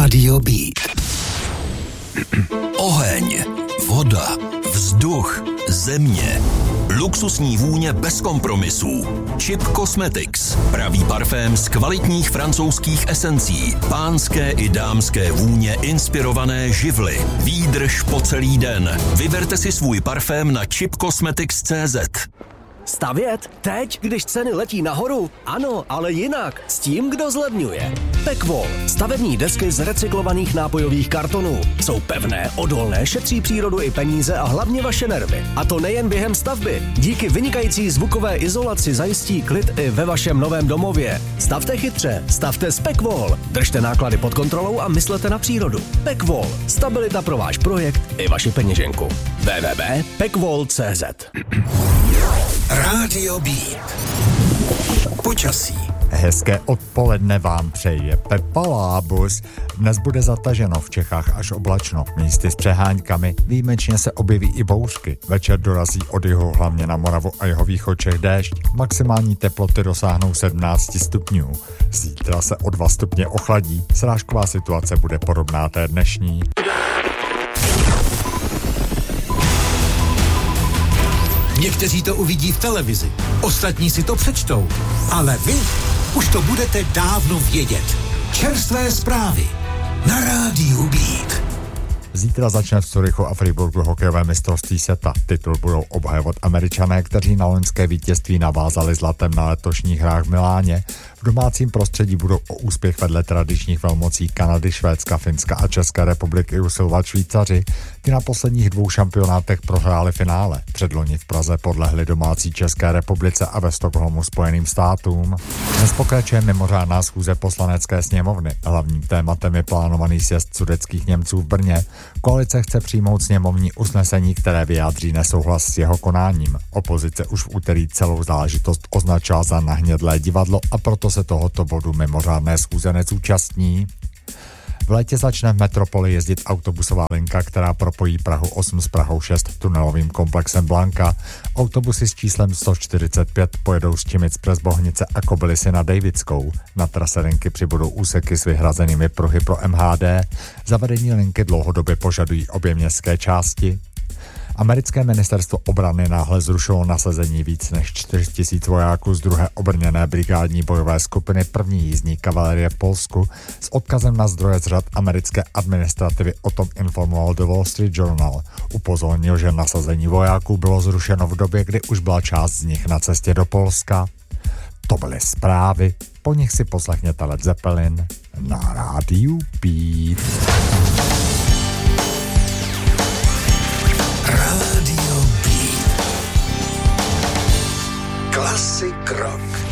Rádio Beat. Oheň, voda, vzduch, země. Luxusní vůně bez kompromisů. Chip Cosmetics. Pravý parfém z kvalitních francouzských esencí. Pánské i dámské vůně inspirované živly. Výdrž po celý den. Vyberte si svůj parfém na chipcosmetics.cz. Stavět? Teď, když ceny letí nahoru? Ano, ale jinak. S tím, kdo zlevňuje. Pekvol. Stavební desky z recyklovaných nápojových kartonů. Jsou pevné, odolné, šetří přírodu i peníze a hlavně vaše nervy. A to nejen během stavby. Díky vynikající zvukové izolaci zajistí klid i ve vašem novém domově. Stavte chytře, stavte s Pekvol. Držte náklady pod kontrolou a myslete na přírodu. Pekvol. Stabilita pro váš projekt i vaši peněženku. www.pekvol.cz. Rádio Beat. Počasí. Hezké odpoledne vám přeje Pepa Lábus. Dnes bude zataženo, v Čechách až oblačno, místy s přehánkami, výjimečně se objeví i bouřky. Večer dorazí od jihu, hlavně na Moravu a jihovýchod Čech déšť. Maximální teploty dosáhnou 17 stupňů. Zítra se o 2 stupně ochladí, srážková situace bude podobná té dnešní. Někteří to uvidí v televizi, ostatní si to přečtou, ale vy už to budete dávno vědět. Čerstvé zprávy na Rádiu Beat. Zítra začne v Curychu a Freiburgu hokejové mistrovství světa. Titul budou obhajovat Američané, kteří na loňské vítězství navázali zlatem na letošních hrách v Miláně. V domácím prostředí budou o úspěch vedle tradičních velmocí Kanady, Švédska, Finska a České republiky usilovat Švýcaři. Ty na posledních 2 šampionátech prohráli finále. Předloni v Praze podlehli domácí České republice a ve Stockholmu Spojeným státům. Dnes pokračuje mimořádná schůze Poslanecké sněmovny. Hlavním tématem je plánovaný sjezd sudetských Němců v Brně. Koalice chce přijmout sněmovní usnesení, které vyjádří nesouhlas s jeho konáním. Opozice už v úterý celou záležitost označila za nahnědlé divadlo a proto se tohoto bodu mimořádné schůze nezúčastní. V létě začne v metropoli jezdit autobusová linka, která propojí Prahu 8 s Prahou 6 tunelovým komplexem Blanka. Autobusy s číslem 145 pojedou z Čimic přes Bohnice a Kobylisy na Dejvickou. Na trase linky přibudou úseky s vyhrazenými pruhy pro MHD. Zavedení linky dlouhodobě požadují obě městské části. Americké ministerstvo obrany náhle zrušilo nasazení víc než 4 000 vojáků z 2. obrněné brigádní bojové skupiny 1. jízdní kavalerie v Polsku. S odkazem na zdroje z řad americké administrativy o tom informoval The Wall Street Journal. Upozornil, že nasazení vojáků bylo zrušeno v době, kdy už byla část z nich na cestě do Polska. To byly zprávy, po nich si poslechněte Led Zeppelin na Rádiu Beat. Rádio Beat. Classic rock.